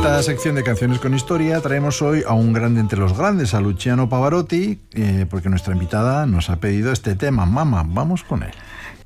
esta sección de Canciones con Historia traemos hoy a un grande entre los grandes, a Luciano Pavarotti, porque nuestra invitada nos ha pedido este tema. Mamma, vamos con él.